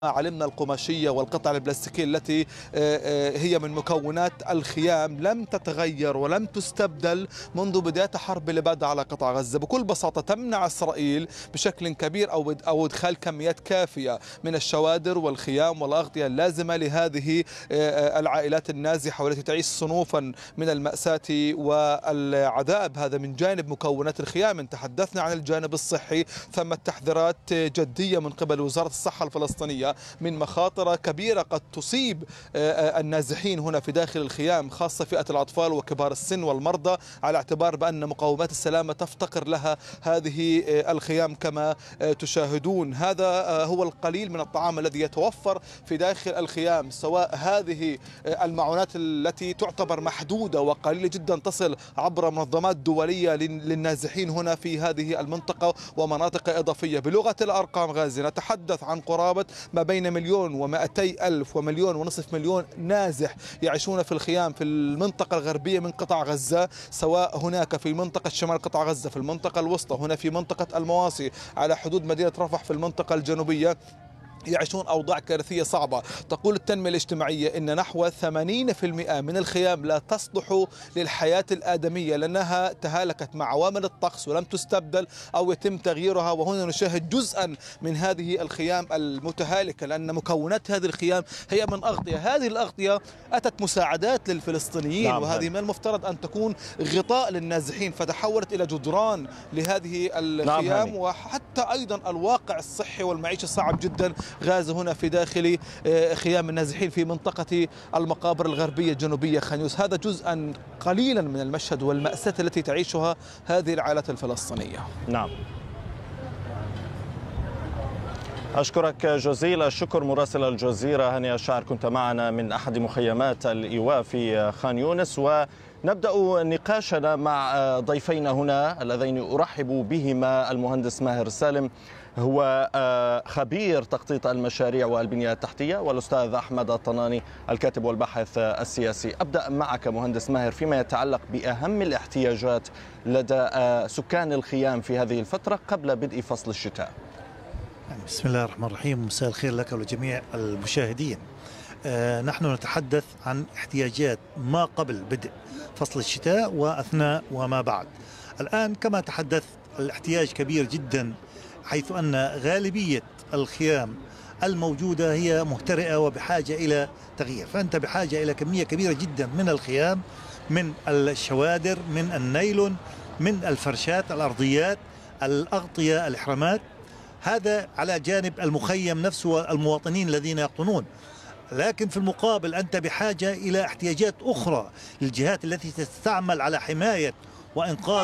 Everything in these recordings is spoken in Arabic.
علمنا القماشية والقطع البلاستيكية التي هي من مكونات الخيام لم تتغير ولم تستبدل منذ بداية الحرب اللي بدأ على قطاع غزة. بكل بساطة تمنع إسرائيل بشكل كبير أو إدخال كميات كافية من الشوادر والخيام والأغطية اللازمة لهذه العائلات النازحة والتي تعيش صنوفا من المأساة والعذاب. هذا من جانب مكونات الخيام. إن تحدثنا عن الجانب الصحي ثم تحذيرات جدية من قبل وزارة الصحة الفلسطينية من مخاطر كبيرة قد تصيب النازحين هنا في داخل الخيام، خاصة فئة الأطفال وكبار السن والمرضى، على اعتبار بأن مقومات السلامة تفتقر لها هذه الخيام كما تشاهدون. هذا هو القليل من الطعام الذي يتوفر في داخل الخيام، سواء هذه المعونات التي تعتبر محدودة وقليلة جدا تصل عبر منظمات دولية للنازحين هنا في هذه المنطقة ومناطق إضافية. بلغة الأرقام غازي نتحدث عن قرابة ما بين 1,200,000 و1,5 مليون نازح يعيشون في الخيام في المنطقة الغربية من قطاع غزة، سواء هناك في منطقة شمال قطاع غزة، في المنطقة الوسطى، هنا في منطقة المواصي على حدود مدينة رفح في المنطقة الجنوبية، يعيشون أوضاع كارثية صعبة. تقول التنمية الاجتماعية إن نحو 80% من الخيام لا تصلح للحياة الآدمية لأنها تهالكت مع عوامل الطقس ولم تستبدل أو يتم تغييرها. وهنا نشاهد جزءا من هذه الخيام المتهالكة، لأن مكونات هذه الخيام هي من أغطية. هذه الأغطية أتت مساعدات للفلسطينيين، وهذه من المفترض أن تكون غطاء للنازحين، فتحولت إلى جدران لهذه الخيام. وحتى أيضا الواقع الصحي والمعيشة صعب جدا غازة هنا في داخل خيام النازحين في منطقة المقابر الغربية الجنوبية خان يونس. هذا جزءا قليلا من المشهد والمأساة التي تعيشها هذه العائلات الفلسطينية. نعم، أشكرك جزيل الشكر مراسل الجزيرة هاني الشاعر، كنت معنا من أحد مخيمات الإيواء في خان يونس. ونبدأ نقاشنا مع ضيفينا هنا اللذين أرحب بهما. المهندس ماهر سالم هو خبير تخطيط المشاريع والبنية التحتية، والأستاذ أحمد الطناني الكاتب والباحث السياسي. أبدأ معك مهندس ماهر فيما يتعلق بأهم الاحتياجات لدى سكان الخيام في هذه الفترة قبل بدء فصل الشتاء. بسم الله الرحمن الرحيم، مساء الخير لك ولجميع المشاهدين. نحن نتحدث عن احتياجات ما قبل بدء فصل الشتاء وأثناء وما بعد. الآن كما تحدثت الاحتياج كبير جدا، حيث أن غالبية الخيام الموجودة هي مهترئة وبحاجة إلى تغيير. فأنت بحاجة إلى كمية كبيرة جدا من الخيام، من الشوادر، من النايلون، من الفرشات، الأرضيات، الأغطية، الإحرامات. هذا على جانب المخيم نفسه والمواطنين الذين يقطنون. لكن في المقابل أنت بحاجة إلى احتياجات أخرى للجهات التي تستعمل على حماية وإنقاذ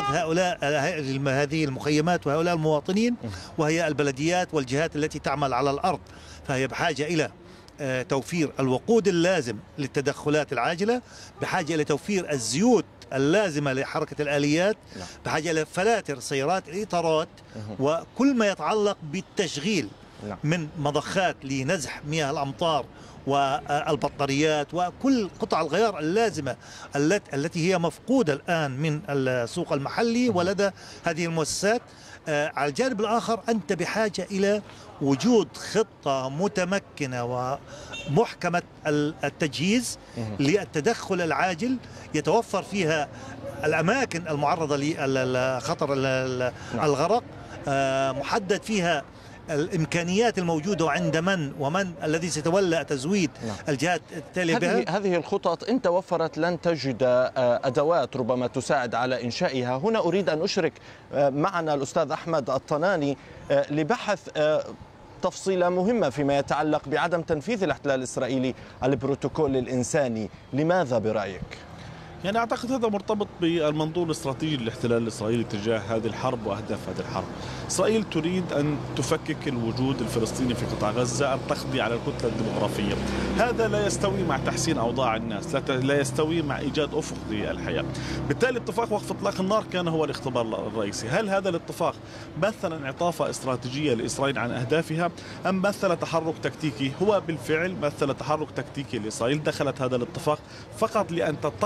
هذه المخيمات وهؤلاء المواطنين، وهي البلديات والجهات التي تعمل على الأرض. فهي بحاجة إلى توفير الوقود اللازم للتدخلات العاجلة، بحاجة إلى توفير الزيوت اللازمة لحركة الآليات، بحاجة إلى فلاتر سيارات، الإطارات، وكل ما يتعلق بالتشغيل من مضخات لنزح مياه الأمطار والبطاريات وكل قطع الغيار اللازمة التي هي مفقودة الآن من السوق المحلي ولدى هذه المؤسسات. على الجانب الآخر أنت بحاجة إلى وجود خطة متمكنة ومحكمة التجهيز للتدخل العاجل، يتوفر فيها الأماكن المعرضة لخطر الغرق، محدد فيها الإمكانيات الموجودة عند من ومن الذي سيتولى تزويد الجهات التالية بها. هذه الخطط إن توفرت لن تجد أدوات ربما تساعد على إنشائها. هنا أريد أن أشرك معنا الأستاذ أحمد الطناني لبحث تفصيلة مهمة فيما يتعلق بعدم تنفيذ الاحتلال الإسرائيلي البروتوكول الإنساني. لماذا برأيك؟ يعني أعتقد هذا مرتبط بالمنظور الاستراتيجي للاحتلال الإسرائيلي تجاه هذه الحرب وأهداف هذه الحرب. إسرائيل تريد أن تفكك الوجود الفلسطيني في قطاع غزة، أن تقضي على الكتلة الديمغرافية. هذا لا يستوي مع تحسين أوضاع الناس، لا يستوي مع إيجاد أفق للحياة. بالتالي اتفاق وقف إطلاق النار كان هو الاختبار الرئيسي. هل هذا الاتفاق مثل انعطافة استراتيجية لإسرائيل عن أهدافها أم مثل تحرك تكتيكي؟ هو بالفعل مثل تحرك تكتيكي لإسرائيل. دخلت هذا الاتفاق فقط لأن تتقي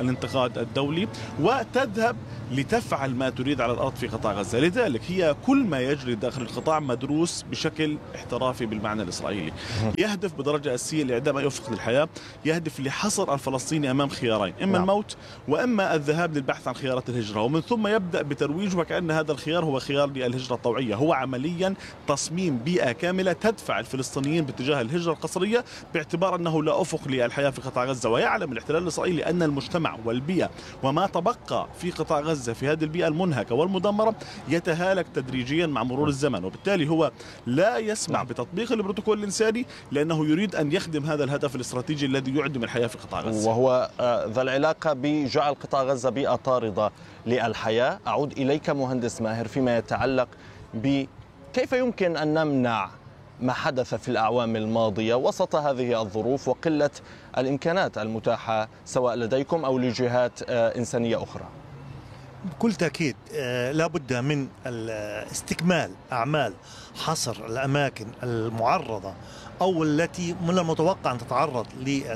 الانتقاد الدولي وتذهب لتفعل ما تريد على الأرض في قطاع غزة. لذلك هي كل ما يجري داخل القطاع مدروس بشكل احترافي بالمعنى الإسرائيلي، يهدف بدرجة أساسية لإعدام أي أفق للحياة، يهدف لحصر الفلسطيني أمام خيارين، إما الموت وإما الذهاب للبحث عن خيارات الهجرة، ومن ثم يبدأ بترويج وكأن هذا الخيار هو خيار للهجرة الطوعية. هو عمليا تصميم بيئة كاملة تدفع الفلسطينيين باتجاه الهجرة القسرية باعتبار أنه لا أفق للحياة في قطاع غزة. ويعلم الاحتلال الإسرائيلي أن المجتمع والبيئة وما تبقى في قطاع غزة في هذه البيئة المنهكة والمدمرة يتهالك تدريجيا مع مرور الزمن، وبالتالي هو لا يسمع بتطبيق البروتوكول الإنساني لأنه يريد أن يخدم هذا الهدف الاستراتيجي الذي يعدم الحياة في قطاع غزة، وهو ذا العلاقة بجعل قطاع غزة بيئة طاردة للحياة. أعود إليك مهندس ماهر فيما يتعلق بكيف يمكن أن نمنع ما حدث في الأعوام الماضية وسط هذه الظروف وقلة الإمكانات المتاحة سواء لديكم أو لجهات إنسانية أخرى. بكل تأكيد لا بد من استكمال أعمال حصر الأماكن المعرضة أو التي من المتوقع أن تتعرض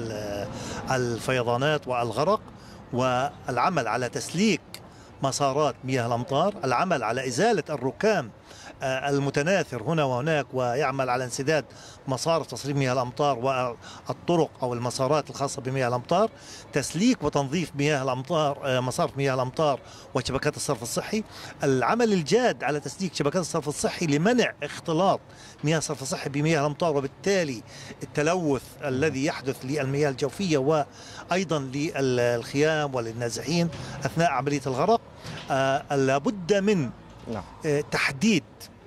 للفيضانات والغرق، والعمل على تسليك مسارات مياه الأمطار، العمل على إزالة الركام المتناثر هنا وهناك، ويعمل على انسداد مسار تصريف مياه الأمطار والطرق أو المسارات الخاصة بمياه الأمطار، تسليك وتنظيف مياه الأمطار، مصارف مياه الأمطار وشبكات الصرف الصحي، العمل الجاد على تسليك شبكات الصرف الصحي لمنع اختلاط مياه الصرف الصحي بمياه الأمطار وبالتالي التلوث الذي يحدث للمياه الجوفية وأيضا للخيام وللنازحين أثناء عملية الغرق. لابد من تحديد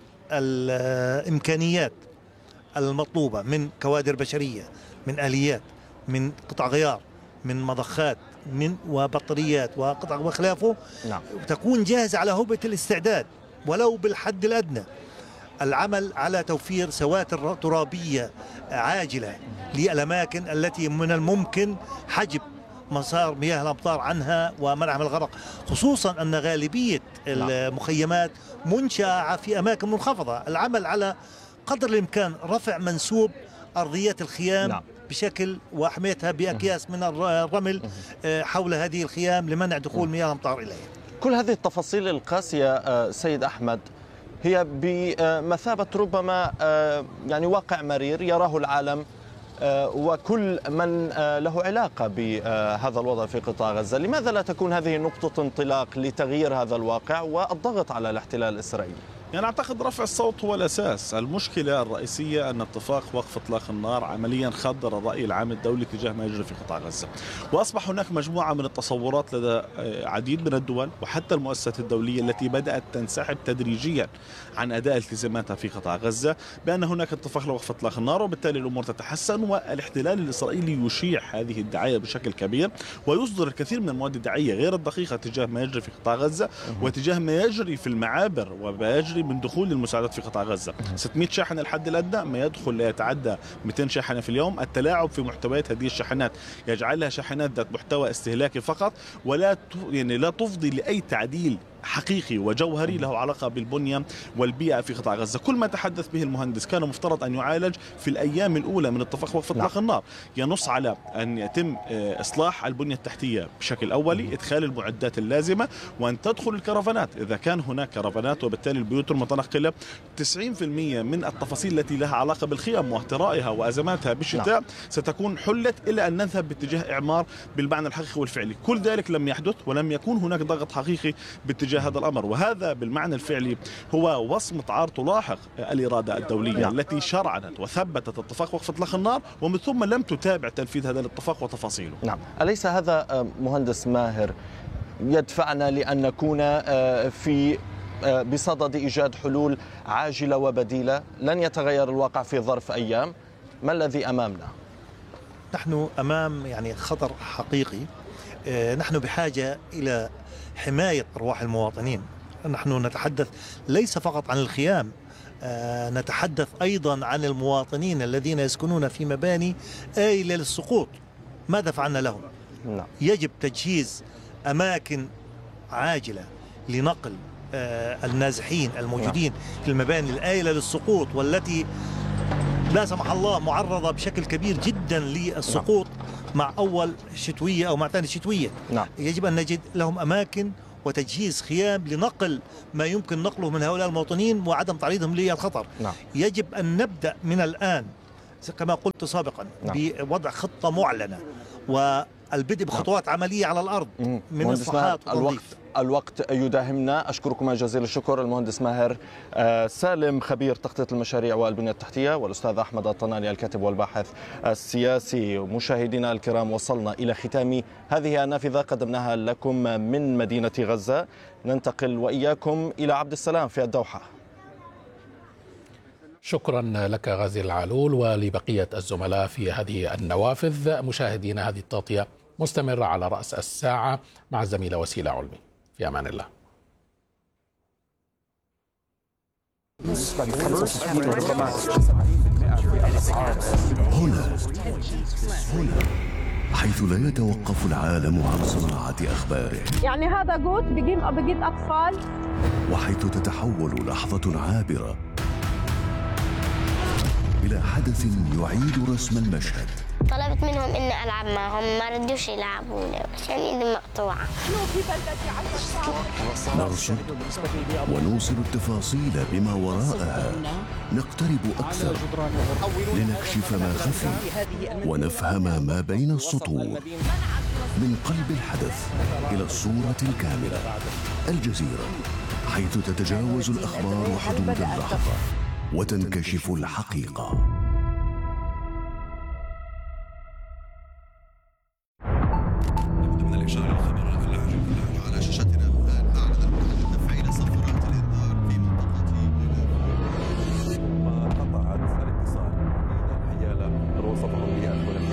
الإمكانيات المطلوبة من كوادر بشرية، من آليات، من قطع غيار، من مضخات، من وبطاريات وقطع وخلافه، تكون جاهزة على هبة الاستعداد ولو بالحد الأدنى. العمل على توفير سواتر ترابية عاجلة للأماكن التي من الممكن حجب مسار مياه الأمطار عنها ومنعها من الغرق، خصوصا أن غالبية المخيمات منشأة في أماكن منخفضة. العمل على قدر الإمكان رفع منسوب أرضيات الخيام بشكل وحمايتها بأكياس من الرمل حول هذه الخيام لمنع دخول مياه الأمطار إليها. كل هذه التفاصيل القاسية سيد أحمد هي بمثابة ربما يعني واقع مرير يراه العالم وكل من له علاقة بهذا الوضع في قطاع غزة. لماذا لا تكون هذه نقطة انطلاق لتغيير هذا الواقع والضغط على الاحتلال الإسرائيلي؟ يعني أعتقد رفع الصوت هو الأساس. المشكلة الرئيسية أن اتفاق وقف إطلاق النار عمليا خدر الرأي العام الدولي تجاه ما يجري في قطاع غزة، وأصبح هناك مجموعة من التصورات لدى عديد من الدول وحتى المؤسسات الدولية التي بدأت تنسحب تدريجيا عن أداء التزاماتها في قطاع غزة بأن هناك اتفاق لوقف إطلاق النار وبالتالي الأمور تتحسن. والاحتلال الإسرائيلي يشيع هذه الدعاية بشكل كبير ويصدر الكثير من المواد الدعائية غير الدقيقة تجاه ما يجري في قطاع غزة وتجاه ما يجري في المعابر وما يجري من دخول المساعدات في قطاع غزة. 600 شاحنة الحد الأدنى، ما يدخل لا يتعدى 200 شاحنة في اليوم. التلاعب في محتويات هذه الشاحنات يجعلها شاحنات ذات محتوى استهلاكي فقط ولا لا تفضي لأي تعديل حقيقي وجوهري له علاقة بالبنية والبيئة في قطاع غزة. كل ما تحدث به المهندس كان مفترض أن يعالج في الأيام الأولى من اتفاق وقف إطلاق النار. ينص على أن يتم إصلاح البنية التحتية بشكل أولي، إدخال المعدات اللازمة، وأن تدخل الكرفانات إذا كان هناك كرفانات وبالتالي البيوت المتنقلة. 90% من التفاصيل التي لها علاقة بالخيام واحترائها وأزماتها بالشتاء ستكون حلت إلى أن نذهب باتجاه إعمار بالمعنى الحقيقي والفعلي. كل ذلك لم يحدث ولم يكون هناك ضغط حقيقي باتجاه هذا الأمر، وهذا بالمعنى الفعلي هو وصمة عار تلاحق الإرادة الدولية التي شرعنت وثبتت اتفاق وقف إطلاق النار ومن ثم لم تتابع تنفيذ هذا الاتفاق وتفاصيله. نعم، أليس هذا مهندس ماهر يدفعنا لأن نكون في بصدد إيجاد حلول عاجلة وبديلة؟ لن يتغير الواقع في ظرف أيام. ما الذي أمامنا؟ نحن أمام يعني خطر حقيقي. نحن بحاجة إلى حماية أرواح المواطنين. نحن نتحدث ليس فقط عن الخيام، نتحدث أيضا عن المواطنين الذين يسكنون في مباني آيلة للسقوط. ماذا فعلنا لهم؟ يجب تجهيز أماكن عاجلة لنقل النازحين الموجودين في المباني الآيلة للسقوط والتي لا سمح الله معرضة بشكل كبير جدا للسقوط مع أول شتوية أو مع ثاني شتوية. يجب أن نجد لهم أماكن وتجهيز خيام لنقل ما يمكن نقله من هؤلاء المواطنين وعدم تعريضهم للخطر. يجب أن نبدأ من الآن كما قلت سابقا بوضع خطة معلنة والبدء بخطوات عملية على الأرض من الصحات والتنظيف. الوقت يداهمنا. أشكركم جزيل الشكر المهندس ماهر سالم خبير تخطيط المشاريع والبنية التحتية، والأستاذ أحمد الطناني الكاتب والباحث السياسي. مشاهدينا الكرام، وصلنا إلى ختام هذه النافذة قدمناها لكم من مدينة غزة. ننتقل وإياكم إلى عبد السلام في الدوحة. شكرا لك غازي العلول ولبقية الزملاء في هذه النوافذ. مشاهدينا، هذه التغطية مستمرة على رأس الساعة مع الزميلة وسيلة علمي. في أمان الله. هنا حيث لا يتوقف العالم عن صناعة أخباره، يعني هذا جوت بجيب أطفال، وحيث تتحول لحظة عابرة إلى حدث يعيد رسم المشهد. طلبت منهم إني ألعب معهم، ما ردوش يلعبوني عشان إيدي مقطوعة. نرصد ونوصل التفاصيل بما وراءها، نقترب أكثر لنكشف ما خفي ونفهم ما بين السطور. من قلب الحدث إلى الصورة الكاملة. الجزيرة، حيث تتجاوز الأخبار حدود اللحظة وتنكشف الحقيقة.